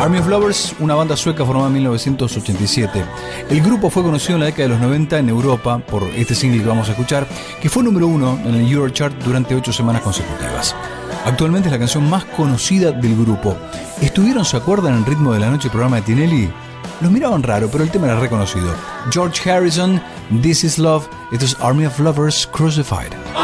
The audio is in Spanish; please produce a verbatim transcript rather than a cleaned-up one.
Army of Lovers, una banda sueca formada en mil novecientos ochenta y siete. El grupo fue conocido en la década de los noventa en Europa por este single que vamos a escuchar, que fue número uno en el Eurochart durante ocho semanas consecutivas. Actualmente es la canción más conocida del grupo. ¿Estuvieron, se acuerdan, en el ritmo de la noche programa de Tinelli? Los miraban raro, pero el tema era reconocido. George Harrison, This Is Love, esto es Army of Lovers Crucified.